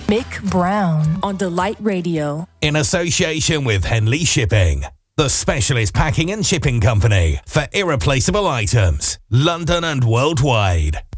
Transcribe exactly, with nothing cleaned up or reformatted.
Mick Brown on Delight Radio. In association with Henley Shipping, the specialist packing and shipping company for irreplaceable items, London and worldwide.